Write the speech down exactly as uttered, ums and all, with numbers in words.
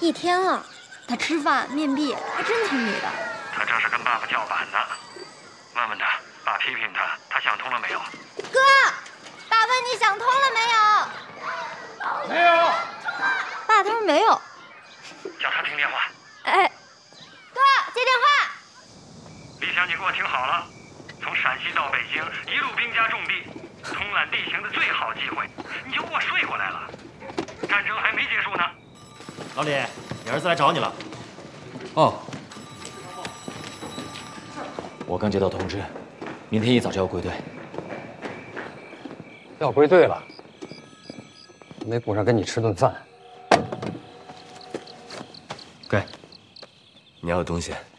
一天了，他吃饭面壁还真听你的。 他正是跟爸爸叫板呢，问问他，爸批评他，他想通了没有？ 哥，爸问你想通了没有？ 没有。 爸他说没有。 叫他听电话。 哎，哥，接电话。 李想，你给我听好了，从陕西到北京，一路兵家重地，通览地形的最好机会，你就给我睡过来了。战争还没结束呢。 老李，你儿子来找你了。 哦，我刚接到通知，明天一早就要归队。 要归队了，没顾上跟你吃顿饭。 给，你要的东西